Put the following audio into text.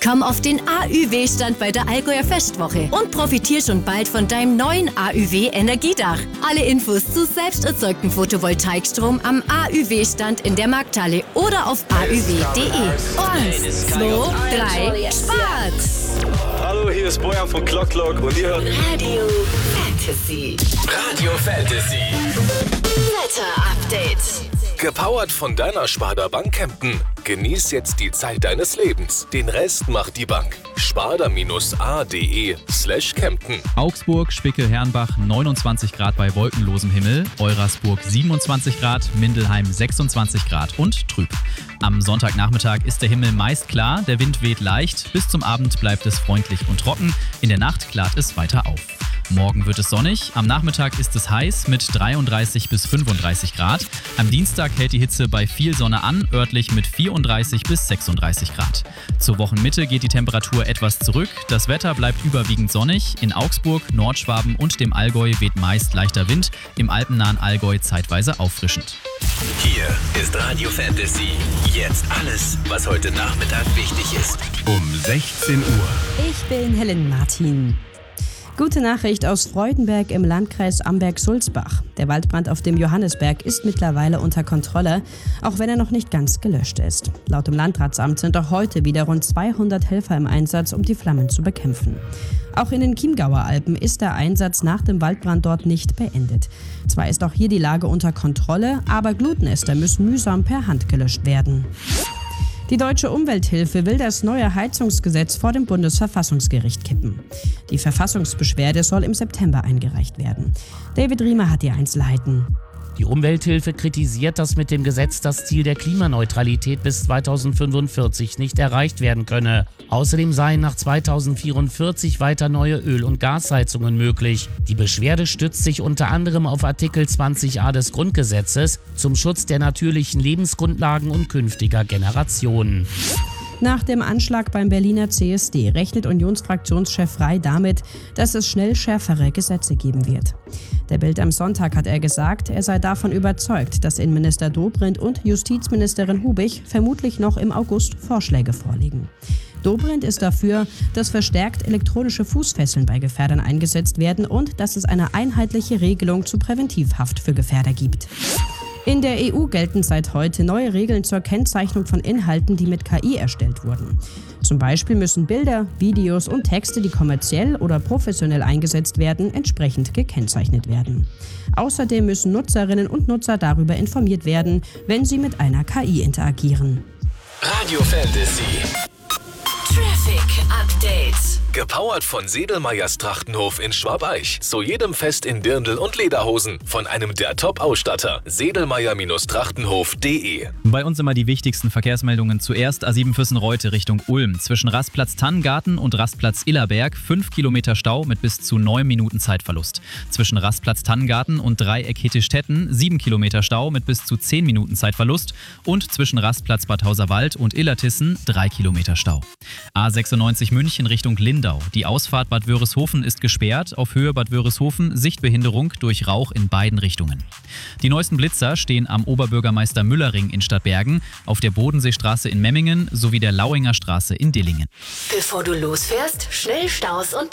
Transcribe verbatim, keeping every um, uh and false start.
Komm auf den A Ü W-Stand bei der Allgäuer Festwoche und profitier schon bald von deinem neuen A Ü W-Energiedach. Alle Infos zu selbst erzeugtem Photovoltaikstrom am A Ü W-Stand in der Markthalle oder auf a ü w punkt de. Eins, zwei, drei, Spart! Hallo, hier ist Bojan von Clock Clock und ihr hört Radio Fantasy. Radio Fantasy. Wetter-Update. Gepowert von deiner Sparda Bank Kempten. Genieß jetzt die Zeit deines Lebens. Den Rest macht die Bank. sparda-a.de slash Kempten. Augsburg, Spickel-Herrenbach neunundzwanzig Grad bei wolkenlosem Himmel, Eurasburg siebenundzwanzig Grad, Mindelheim sechsundzwanzig Grad und trüb. Am Sonntagnachmittag ist der Himmel meist klar, der Wind weht leicht, bis zum Abend bleibt es freundlich und trocken, in der Nacht klart es weiter auf. Morgen wird es sonnig, am Nachmittag ist es heiß mit dreiunddreißig bis fünfunddreißig Grad. Am Dienstag hält die Hitze bei viel Sonne an, örtlich mit vierunddreißig bis sechsunddreißig Grad. Zur Wochenmitte geht die Temperatur etwas zurück, das Wetter bleibt überwiegend sonnig. In Augsburg, Nordschwaben und dem Allgäu weht meist leichter Wind, im alpennahen Allgäu zeitweise auffrischend. Hier ist Radio Fantasy. Jetzt alles, was heute Nachmittag wichtig ist. Um sechzehn Uhr. Ich bin Helen Martin. Gute Nachricht aus Freudenberg im Landkreis Amberg-Sulzbach. Der Waldbrand auf dem Johannisberg ist mittlerweile unter Kontrolle, auch wenn er noch nicht ganz gelöscht ist. Laut dem Landratsamt sind auch heute wieder rund zweihundert Helfer im Einsatz, um die Flammen zu bekämpfen. Auch in den Chiemgauer Alpen ist der Einsatz nach dem Waldbrand dort nicht beendet. Zwar ist auch hier die Lage unter Kontrolle, aber Glutnester müssen mühsam per Hand gelöscht werden. Die Deutsche Umwelthilfe will das neue Heizungsgesetz vor dem Bundesverfassungsgericht kippen. Die Verfassungsbeschwerde soll im September eingereicht werden. David Riemer hat die Einzelheiten. Die Umwelthilfe kritisiert, dass mit dem Gesetz das Ziel der Klimaneutralität bis zweitausendfünfundvierzig nicht erreicht werden könne. Außerdem seien nach zweitausendvierundvierzig weiter neue Öl- und Gasheizungen möglich. Die Beschwerde stützt sich unter anderem auf Artikel zwanzig a des Grundgesetzes zum Schutz der natürlichen Lebensgrundlagen und künftiger Generationen. Nach dem Anschlag beim Berliner C S D rechnet Unionsfraktionschef Frey damit, dass es schnell schärfere Gesetze geben wird. Der Bild am Sonntag hat er gesagt, er sei davon überzeugt, dass Innenminister Dobrindt und Justizministerin Hubig vermutlich noch im August Vorschläge vorlegen. Dobrindt ist dafür, dass verstärkt elektronische Fußfesseln bei Gefährdern eingesetzt werden und dass es eine einheitliche Regelung zur Präventivhaft für Gefährder gibt. In der E U gelten seit heute neue Regeln zur Kennzeichnung von Inhalten, die mit K I erstellt wurden. Zum Beispiel müssen Bilder, Videos und Texte, die kommerziell oder professionell eingesetzt werden, entsprechend gekennzeichnet werden. Außerdem müssen Nutzerinnen und Nutzer darüber informiert werden, wenn sie mit einer K I interagieren. Radio Fantasy. Traffic Update. Gepowert von Sedelmeyers Trachtenhof in Schwabeich. Zu jedem Fest in Dirndl und Lederhosen. Von einem der Top-Ausstatter. Sedelmeyer-Trachtenhof punkt de. Bei uns immer die wichtigsten Verkehrsmeldungen. Zuerst A sieben Füssen-Reute Richtung Ulm. Zwischen Rastplatz Tannengarten und Rastplatz Illerberg fünf Kilometer Stau mit bis zu neun Minuten Zeitverlust. Zwischen Rastplatz Tannengarten und Dreieck Hettistetten sieben Kilometer Stau mit bis zu zehn Minuten Zeitverlust. Und zwischen Rastplatz Bad Hauserwald und Illertissen drei Kilometer Stau. A sechsundneunzig München Richtung Lindau. Die Ausfahrt Bad Wörishofen ist gesperrt. Auf Höhe Bad Wörishofen Sichtbehinderung durch Rauch in beiden Richtungen. Die neuesten Blitzer stehen am Oberbürgermeister Müllering in Stadtbergen, auf der Bodenseestraße in Memmingen sowie der Lauinger Straße in Dillingen. Bevor du losfährst, schnell Staus und